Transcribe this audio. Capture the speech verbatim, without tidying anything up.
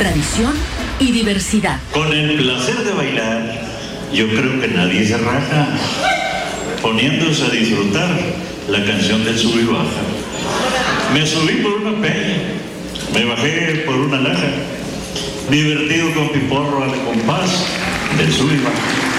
tradición y diversidad. Con el placer de bailar, yo creo que nadie se raja, poniéndose a disfrutar la canción del sub y baja. Me subí por una peña, me bajé por una laja, divertido con piporro al compás del sub y baja.